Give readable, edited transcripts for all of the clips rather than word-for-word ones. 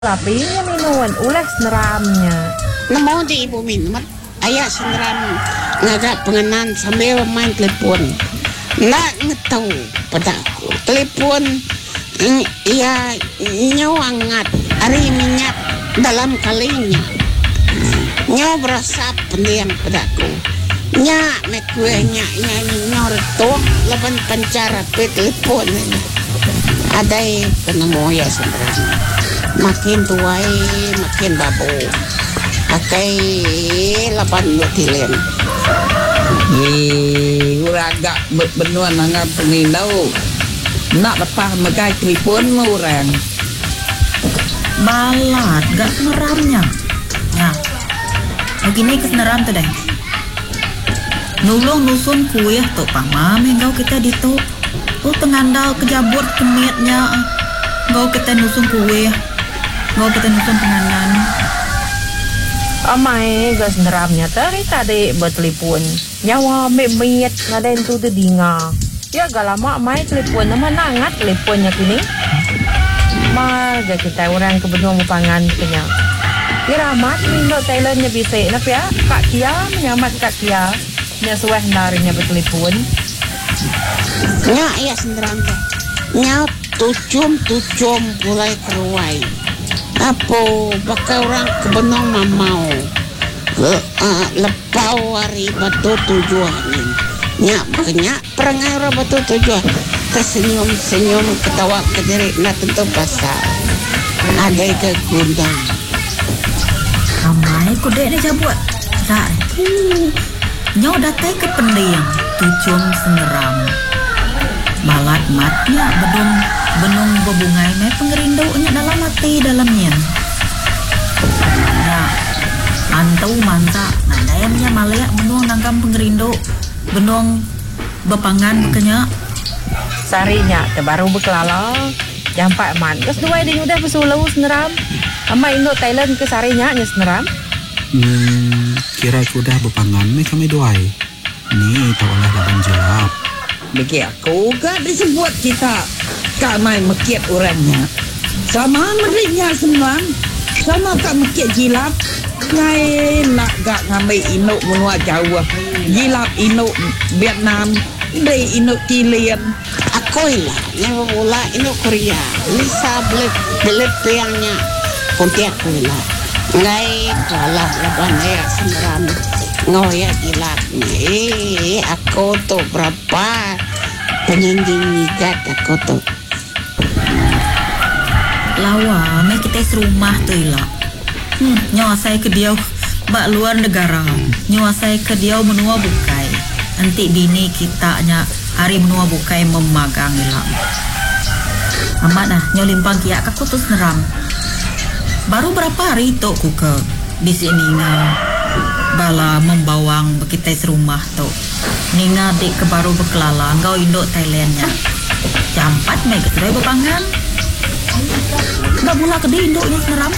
Lapinya minuan ulah seneramnya. Namo di ibu minuman ayah seneram ngagak pengenan sambil main telepon. Nak ngetau padaku telepon ia nyawangat hari minyak dalam kalinya. Nyaw berasa pendiam padaku. Nyak mekuenya nyaw retok laban pancara pe telepon ini. Adai penemu ya seneram. Makin tuai makin babu akai lapan tilen uraga benuan nangan penginau nak lepas megai telefon mau orang balat gak seneramnya ya begini keseneram tuh deh nulung nusun kue tuh pamam engkau kita ditu tengandal kejabut kemetnya engkau kita nusun kue engkau kita nusun penganan amai gas neramnya tadi bertelepon nyawa miet ngadain tu dinga ya gak lama amai telepon nama nangat teleponnya kini marga kita orang kebenua mupangan punya kiramat mindo Thailandnya bisa napa ya Kak Kia menyamat Kak Kia nya suah narinya bertelepon nyak ya senderam nyak tucum mulai keruai apa bakal orang kebenong mamau lepau hari batu tujuan nyak banyak perangai orang batu tujuan tersenyum ketawa ke diri nak tentu pasal ada ke gundang ramai kudek ni jabut tak nyaw datai ke pendiam tucum seneram balat matnya benung bebungai mai pengerindaunya dalam hati dalamnya ya antau manta nadayamnya malaya benung nangkam pengerindau benung bepangan bekenya sarinya terbaru berkelala jampak man kes dua dia udah bersuluh seneram ama Indo Thailand ke sarinya nya seneram kira sudah bepangan me kami doai ni tak olah laban jelap bagi aku gak disebut kita kak main mekiat orangnya sama merenya senang sama kak mekiat jilap ngai nak gak ngambil inuk menua jauh jilap inuk Vietnam dari inuk Thailand aku lah yang bola inuk Korea bisa belet tiangnya kunti aku lah ngai kalah laban ya senderam ngoyak gila aku tuh berapa penyanyi nigat aku tuh lawa mai kita serumah tu ilah nyawa saya ke dia bak luar negara nyawa saya ke dia menua bukai nanti bini kita nya hari menua bukai memagang ilah amat dah nyawa limpang kiak aku tu seneram baru berapa hari tu ku ke di sini bala membawang kita serumah tu ninga dik ke baru berkelala engkau Indo Thailandnya jampat mai kesudah bepangan dah pula ke di Indo-nya seneram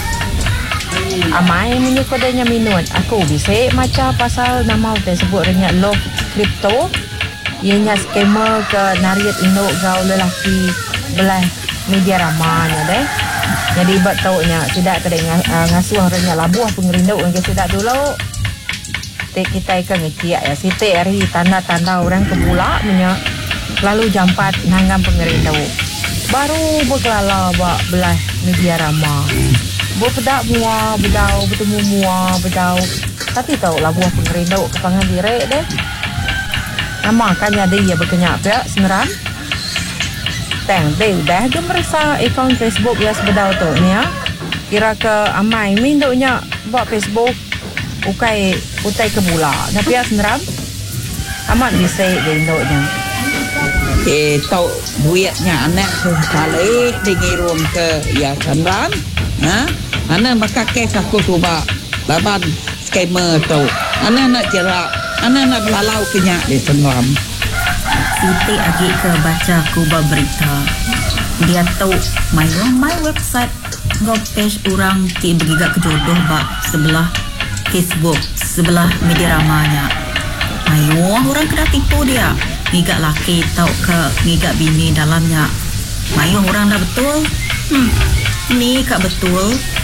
amai menyekodanya minut aku bisa macam pasal nama tersebut renyak love crypto ianya scammer ke nariat Indo gau lelaki belah media ramanya deh jadi buat taunya tidak kena ngasuh renyak labuh pengerindau yang tidak dulu kita ikan ngeciak ya siti hari tanda-tanda orang kebula punya lalu jampat nanggam pengerindau baru berkelala bak belah media ramah berpedak mua bedau bertemu mua bedau tapi tahu lah buah pengerindau kepangan direk deh nama kannya dia berkenyak ya seneram teng deh dah dia merasa akaun Facebook ya sebedau tu ni ya kira ke amai mindonya buat Facebook ukai kebula tapi ya seneram amat bisa gendoknya tau duitnya anak sekali dikirim ke yayasan anak maka kes aku coba laban scammer tu anak nak jerak anak nak belalau kenyak di seneram Siti agi ke baca kuba berita dia tahu my website ngau page orang ti bergigak kejodoh bak sebelah Facebook sebelah media ramanya ayo orang kena tipu dia ngigak laki tau ke ngigak bini dalamnya mayu orang dah betul Ni kak betul